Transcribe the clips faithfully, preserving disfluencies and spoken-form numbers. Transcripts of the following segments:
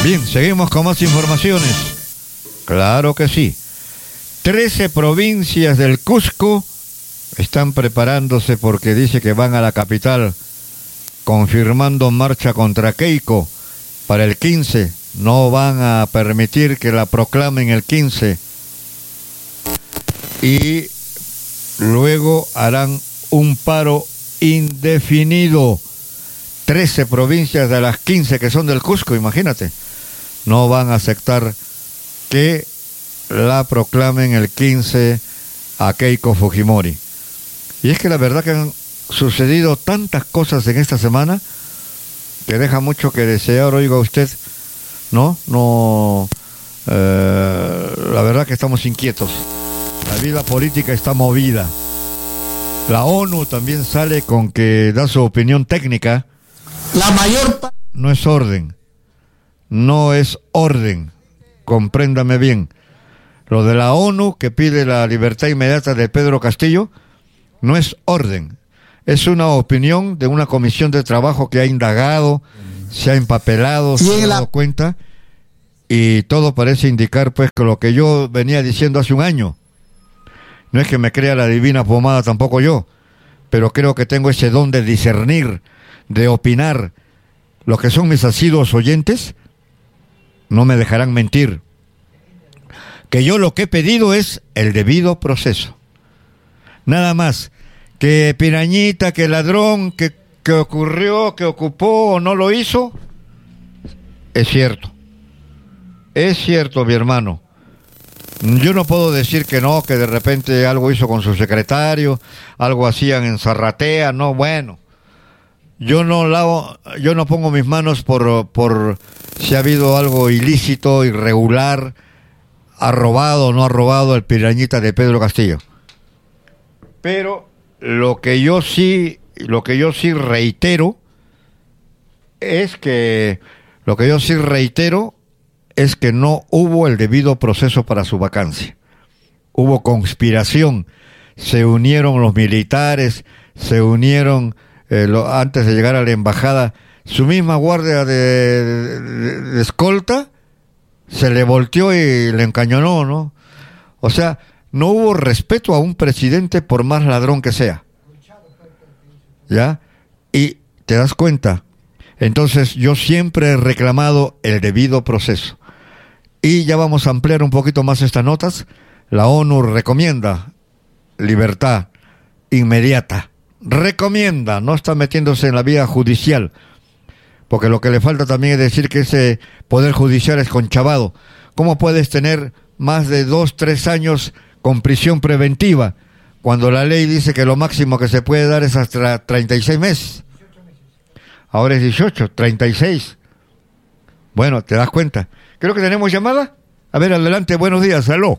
Bien, seguimos con más informaciones. Claro que sí. Trece provincias del Cusco están preparándose porque dice que van a la capital confirmando marcha contra Keiko para el quince. No van a permitir que la proclamen el quince. Y luego harán un paro indefinido. Trece provincias de las quince que son del Cusco, imagínate, no van a aceptar que la proclamen el quince a Keiko Fujimori. Y es que la verdad que han sucedido tantas cosas en esta semana que deja mucho que desear, oiga usted, ¿no? No, eh, la verdad que estamos inquietos. La vida política está movida. La ONU también sale con que da su opinión técnica. La mayor parte... No es orden. No es orden. Compréndame bien. Lo de la ONU que pide la libertad inmediata de Pedro Castillo no es orden. Es una opinión de una comisión de trabajo que ha indagado, se ha empapelado, se ha dado cuenta, y todo parece indicar pues que lo que yo venía diciendo hace un año. No es que me crea la divina pomada tampoco yo, pero creo que tengo ese don de discernir, de opinar. Los que son mis asiduos oyentes no me dejarán mentir. Que yo lo que he pedido es el debido proceso. Nada más. Que pirañita, que ladrón, que, que ocurrió, que ocupó o no lo hizo, es cierto. Es cierto, mi hermano. Yo no puedo decir que no, que de repente algo hizo con su secretario, algo hacían en Zarratea, no, bueno. Yo no lavo, yo no pongo mis manos por, por si ha habido algo ilícito, irregular, ha robado o no ha robado el pirañita de Pedro Castillo. Pero lo que yo sí, lo que yo sí reitero es que, lo que yo sí reitero es que no hubo el debido proceso para su vacancia. Hubo conspiración, se unieron los militares, se unieron eh, lo, antes de llegar a la embajada, su misma guardia de, de, de escolta se le volteó y le encañonó, ¿no? O sea, no hubo respeto a un presidente por más ladrón que sea. ¿Ya? Y te das cuenta. Entonces yo siempre he reclamado el debido proceso. Y ya vamos a ampliar un poquito más estas notas. La ONU recomienda libertad inmediata. Recomienda, no está metiéndose en la vía judicial. Porque lo que le falta también es decir que ese poder judicial es conchavado. ¿Cómo puedes tener más de dos, tres años con prisión preventiva cuando la ley dice que lo máximo que se puede dar es hasta treinta y seis meses? Ahora es dieciocho, treinta y seis. Bueno, ¿te das cuenta? Creo que tenemos llamada. A ver, adelante, buenos días, aló.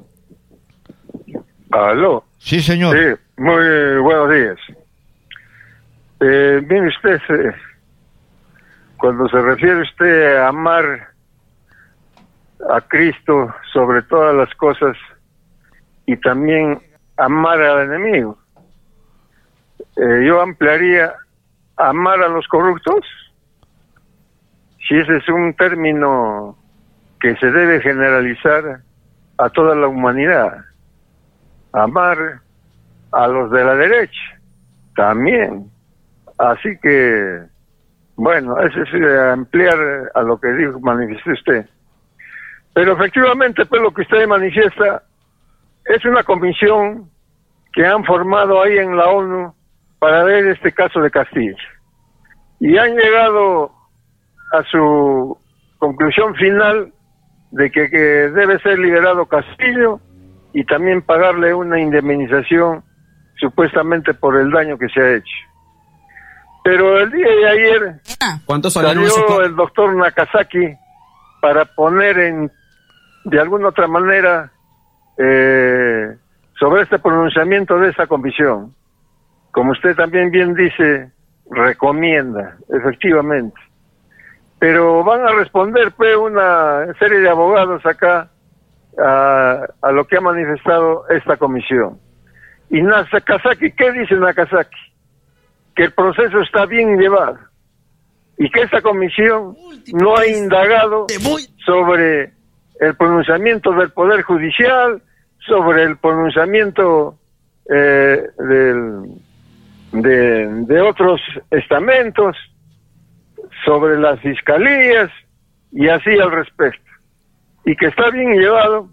¿Aló? Sí, señor. Sí, muy buenos días. Eh, mire usted, eh, cuando se refiere usted a amar a Cristo sobre todas las cosas y también amar al enemigo, eh, yo ampliaría amar a los corruptos, si ese es un término que se debe generalizar a toda la humanidad. Amar a los de la derecha también. Así que, bueno, eso es eh, ampliar a lo que dijo, manifestó usted. Pero efectivamente, pues lo que usted manifiesta es una comisión que han formado ahí en la ONU para ver este caso de Castillo. Y han llegado a su conclusión final de que, que debe ser liberado Castillo y también pagarle una indemnización supuestamente por el daño que se ha hecho. Pero el día de ayer ¿Cuántos salió el doctor Nakazaki para poner en, de alguna otra manera, eh, sobre este pronunciamiento de esta comisión. Como usted también bien dice, recomienda, efectivamente. Pero van a responder pues una serie de abogados acá a, a lo que ha manifestado esta comisión. Y Nakazaki, ¿qué dice Nakazaki? Que el proceso está bien llevado y que esta comisión no ha indagado sobre el pronunciamiento del Poder Judicial, sobre el pronunciamiento eh, del, de, de otros estamentos, sobre las fiscalías y así al respecto, y que está bien llevado.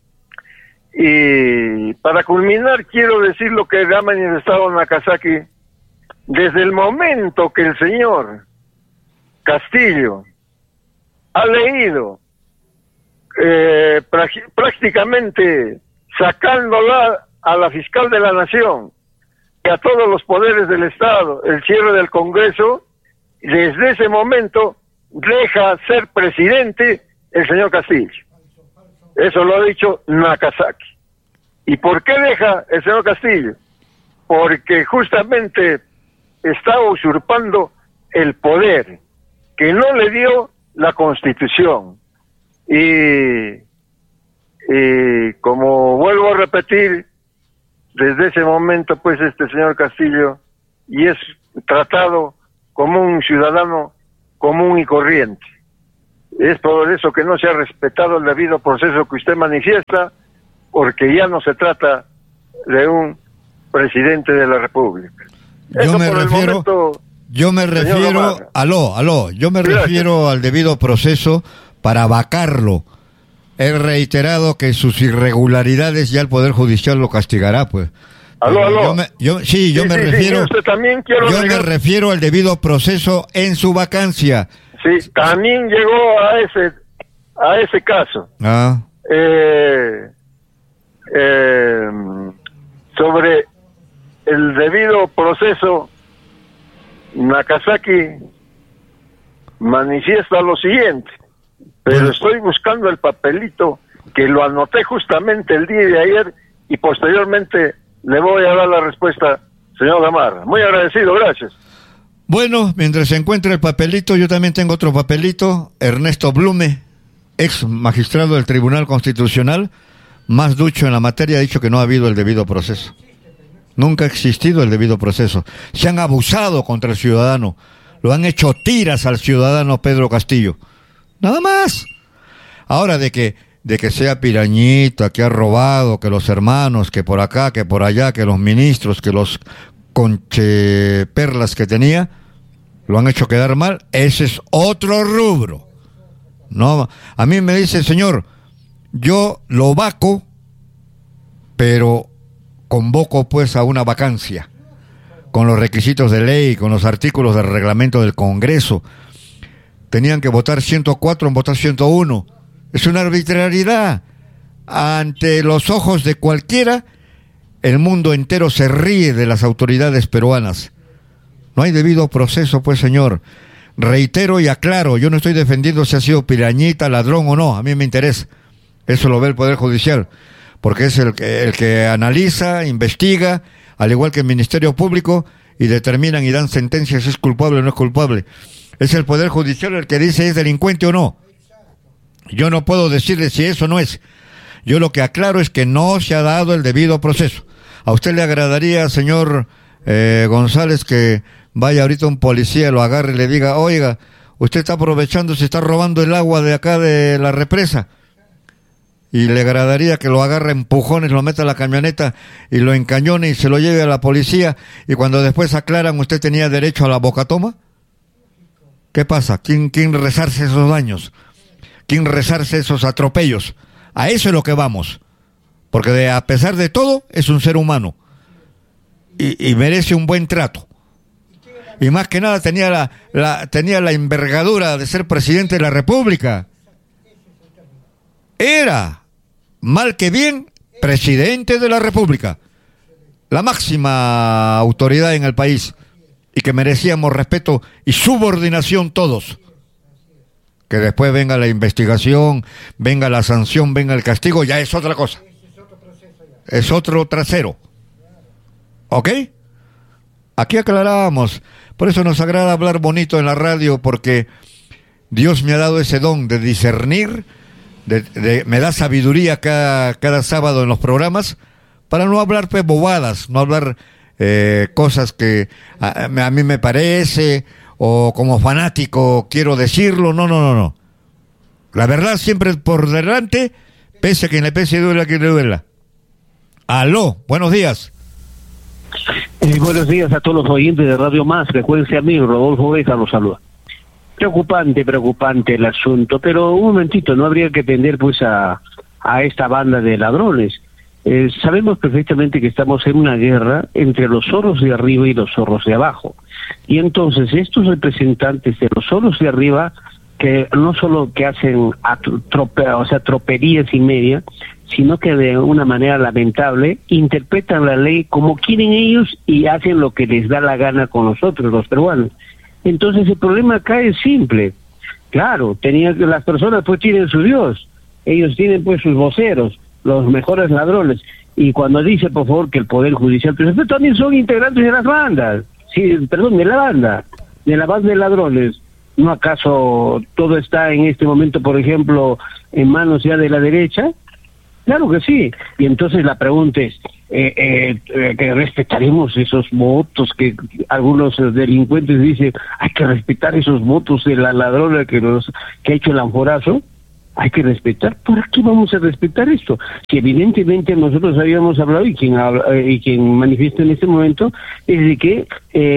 Y para culminar quiero decir lo que ha manifestado Nakazaki. Desde el momento que el señor Castillo ha leído eh, prácticamente sacándola a la fiscal de la Nación y a todos los poderes del Estado, el cierre del Congreso, desde ese momento deja ser presidente el señor Castillo. Eso lo ha dicho Nakazaki. ¿Y por qué deja el señor Castillo? Porque justamente está usurpando el poder que no le dio la Constitución. Y, y como vuelvo a repetir, desde ese momento pues este señor Castillo y es tratado como un ciudadano común y corriente. Es por eso que no se ha respetado el debido proceso que usted manifiesta, porque ya no se trata de un presidente de la República. Yo eso me por refiero, el momento, yo me refiero, aló, aló, yo me Gracias. refiero al debido proceso para vacarlo. He reiterado que sus irregularidades ya el Poder Judicial lo castigará, pues. Aló, Pero aló. Yo me, yo, sí, yo Sí, me sí, sí, refiero, usted también quiero yo me agregar- refiero al debido proceso en su vacancia. Sí, también llegó a ese a ese caso. Ah, Eh, eh, sobre el debido proceso, Nakazaki manifiesta lo siguiente, pero Bueno. estoy buscando el papelito que lo anoté justamente el día de ayer y posteriormente le voy a dar la respuesta, señor Gamarra. Muy agradecido, gracias. bueno, mientras se encuentra el papelito, yo también tengo otro papelito. Ernesto Blume, ex magistrado del Tribunal Constitucional, más ducho en la materia, ha dicho que no ha habido el debido proceso. Nunca ha existido el debido proceso. Se han abusado contra el ciudadano. Lo han hecho tiras al ciudadano Pedro Castillo. Nada más. Ahora de que de que sea pirañita, que ha robado, que los hermanos, que por acá, que por allá, que los ministros, que los concheperlas que tenía, lo han hecho quedar mal. Ese es otro rubro. No, a mí me dice, señor, yo lo vaco, pero convoco pues a una vacancia, con los requisitos de ley, con los artículos del reglamento del Congreso. Tenían que votar ciento cuatro, en votar ciento uno. Es una arbitrariedad. Ante los ojos de cualquiera, el mundo entero se ríe de las autoridades peruanas. No hay debido proceso, pues, señor. Reitero y aclaro, yo no estoy defendiendo si ha sido pirañita, ladrón o no, a mí me interesa. Eso lo ve el Poder Judicial, porque es el que, el que analiza, investiga, al igual que el Ministerio Público, y determinan y dan sentencias si es culpable o no es culpable. Es el Poder Judicial el que dice es delincuente o no. Yo no puedo decirle si eso no es. Yo lo que aclaro es que no se ha dado el debido proceso. ¿A usted le agradaría, señor eh, González, que vaya ahorita un policía, lo agarre y le diga, oiga, usted está aprovechando, se está robando el agua de acá de la represa? Y le agradaría que lo agarre a empujones, lo meta a la camioneta y lo encañone y se lo lleve a la policía, y cuando después aclaran, ¿usted tenía derecho a la bocatoma? ¿Qué pasa? ¿Quién, quién rezarse esos daños? ¿Quién rezarse esos atropellos? A eso es lo que vamos. Porque de, a pesar de todo, es un ser humano. Y, y merece un buen trato. Y más que nada tenía la, la, tenía la envergadura de ser presidente de la República. Era, mal que bien, presidente de la República. La máxima autoridad en el país. Y que merecíamos respeto y subordinación todos. Que después venga la investigación, venga la sanción, venga el castigo, ya es otra cosa. Es otro trasero. ¿Ok? Aquí aclaramos. Por eso nos agrada hablar bonito en la radio, porque Dios me ha dado ese don de discernir, de, de, me da sabiduría cada, cada sábado en los programas, para no hablar pues, bobadas, no hablar eh, cosas que a, a mí me parece, o como fanático quiero decirlo. No, no, no, no. La verdad siempre por delante, pese a quien le pese y duela a quien le duela. Aló, buenos días. Eh, buenos días a todos los oyentes de Radio Más, frecuencia mí, Rodolfo Beja los saluda. Preocupante, preocupante el asunto, pero un momentito, no habría que tender pues a, a esta banda de ladrones. Eh, sabemos perfectamente que estamos en una guerra entre los zorros de arriba y los zorros de abajo. Y entonces estos representantes de los zorros de arriba, que no solo que hacen trope, o sea, troperías y media, sino que de una manera lamentable interpretan la ley como quieren ellos y hacen lo que les da la gana con nosotros, los peruanos. Entonces el problema acá es simple. Claro, tenían, las personas pues tienen su Dios, ellos tienen pues sus voceros, los mejores ladrones, y cuando dice por favor que el Poder Judicial, pero estos también son integrantes de las bandas, sí, perdón, de la banda, de la banda de ladrones. ¿No acaso todo está en este momento, por ejemplo, en manos ya de la derecha? Claro que sí. Y entonces la pregunta es, eh, eh, eh, que respetaremos esos votos que algunos delincuentes dicen, hay que respetar esos votos de la ladrona que nos que ha hecho el anforazo. Hay que respetar. ¿Para qué vamos a respetar esto? Si evidentemente nosotros habíamos hablado, y quien habla, eh, y quien manifiesta en este momento, es de que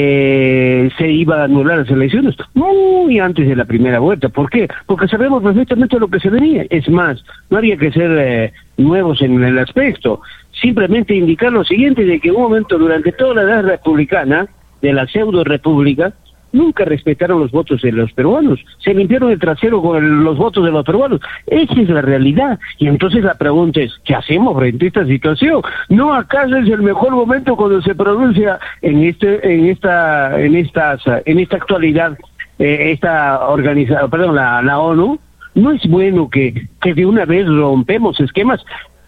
eh, se iba a anular las elecciones muy antes de la primera vuelta. ¿Por qué? Porque sabemos perfectamente lo que se venía. Es más, no había que ser eh, nuevos en el aspecto. Simplemente indicar lo siguiente, de que en un momento durante toda la edad republicana, de la pseudo-república, nunca respetaron los votos de los peruanos, se limpiaron el trasero con el, los votos de los peruanos. Esa es la realidad. Y entonces la pregunta es, ¿qué hacemos frente a esta situación? ¿No acaso es el mejor momento cuando se pronuncia en este, en esta, en estas, en esta actualidad, eh, esta organización, perdón, la, la ONU? ¿No es bueno que, que de una vez rompemos esquemas?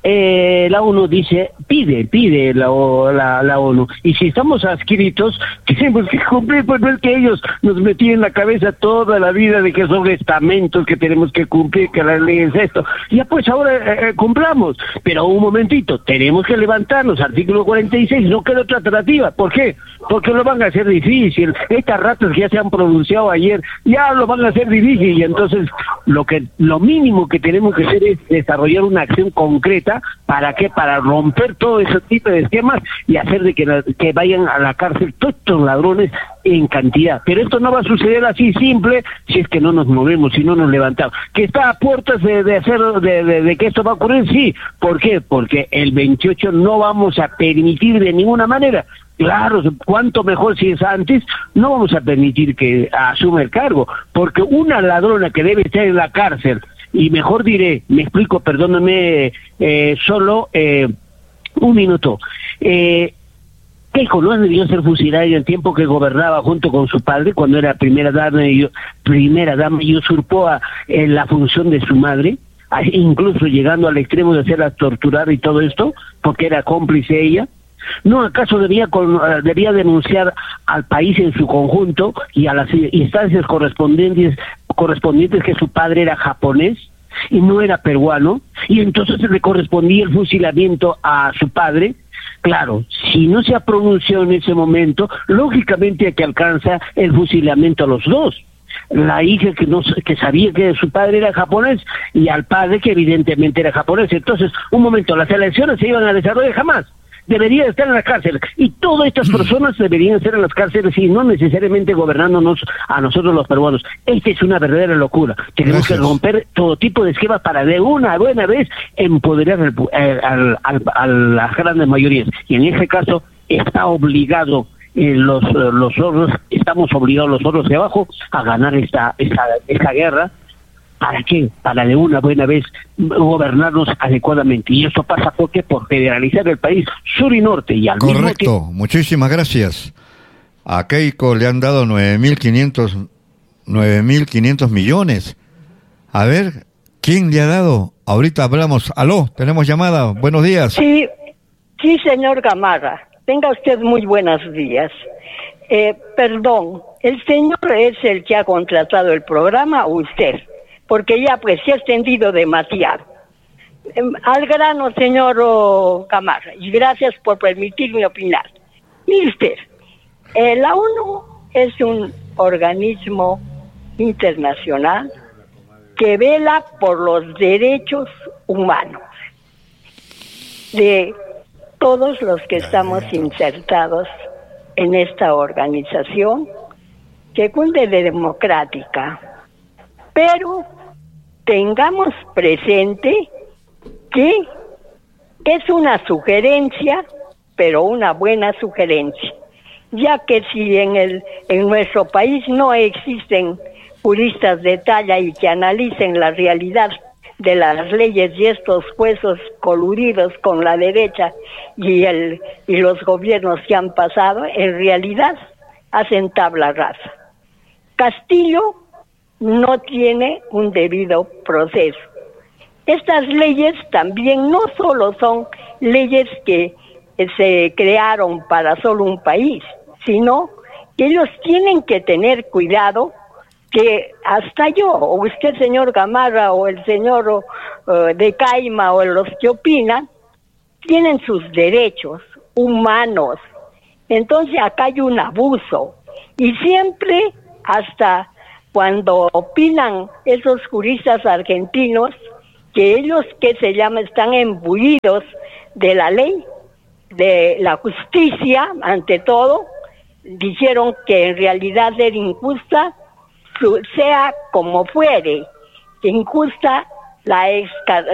Eh, la ONU dice, pide, pide la, la, la ONU, y si estamos adscritos, tenemos que cumplir, pues no es que ellos nos metían en la cabeza toda la vida de que son estamentos que tenemos que cumplir, que la ley es esto, ya pues ahora eh, eh, cumplamos, pero un momentito, tenemos que levantarnos, artículo cuarenta y seis, no queda otra alternativa. ¿Por qué? Porque lo van a hacer difícil, estas ratas que ya se han pronunciado ayer, ya lo van a hacer difícil, y entonces lo que lo mínimo que tenemos que hacer es desarrollar una acción concreta. ¿Para qué? Para romper todo ese tipo de esquemas y hacer de que, la, que vayan a la cárcel todos estos ladrones en cantidad. Pero esto no va a suceder así simple si es que no nos movemos, si no nos levantamos. ¿Que está a puertas de, de hacer, de, de, de que esto va a ocurrir? Sí. ¿Por qué? Porque el veintiocho no vamos a permitir de ninguna manera. Claro, cuanto mejor si es antes, no vamos a permitir que asuma el cargo, porque una ladrona que debe estar en la cárcel, y mejor diré, me explico, perdóname, eh, solo eh, un minuto. Eh, Keiko no debió ser fusilada en el tiempo que gobernaba junto con su padre, cuando era primera dama y, primera dama y usurpó a, eh, la función de su madre, incluso llegando al extremo de hacerla torturar y todo esto, porque era cómplice ella. ¿No acaso debía, con, uh, debía denunciar al país en su conjunto y a las instancias correspondientes, correspondientes que su padre era japonés y no era peruano, y entonces le correspondía el fusilamiento a su padre? Claro, si no se ha pronunciado en ese momento, lógicamente que alcanza el fusilamiento a los dos. La hija que no que sabía que su padre era japonés y al padre que evidentemente era japonés. Entonces, un momento, las elecciones se iban a desarrollar jamás. Debería estar en la cárcel, y todas estas personas deberían estar en las cárceles y no necesariamente gobernándonos a nosotros los peruanos. Esta es una verdadera locura. Tenemos Gracias. que romper todo tipo de esquemas para de una buena vez empoderar al, al, al, a las grandes mayorías, y en este caso está obligado eh, los los zorros, estamos obligados los zorros de abajo a ganar esta esta, esta guerra. ¿Para qué? Para de una buena vez gobernarnos adecuadamente. Y eso pasa ¿por qué? Por federalizar el país sur y norte. Y al Correcto, mismo tiempo... muchísimas gracias. A Keiko le han dado nueve mil quinientos millones. A ver, ¿quién le ha dado? Ahorita hablamos. Aló, tenemos llamada. Buenos días. Sí, sí, señor Gamarra. Tenga usted muy buenos días. Eh, perdón, ¿el señor es el que ha contratado el programa o usted? Porque ya pues se ha extendido demasiado. Eh, al grano, señor oh, Gamarra, y gracias por permitirme opinar. Mire usted, eh, la ONU es un organismo internacional que vela por los derechos humanos de todos los que estamos insertados en esta organización que cunde de democrática. Pero tengamos presente que es una sugerencia, pero una buena sugerencia, ya que si en el en nuestro país no existen juristas de talla y que analicen la realidad de las leyes y estos jueces coludidos con la derecha y el y los gobiernos que han pasado, en realidad hacen tabla rasa. Castillo no tiene un debido proceso. Estas leyes también no solo son leyes que se crearon para solo un país, sino que ellos tienen que tener cuidado que hasta yo, o usted señor Gamarra, o el señor uh, de Caima, o los que opinan, tienen sus derechos humanos. Entonces acá hay un abuso. Y siempre, hasta cuando opinan esos juristas argentinos, que ellos, que se llama, están imbuidos de la ley, de la justicia, ante todo, dijeron que en realidad era injusta, sea como fuere, injusta la, exca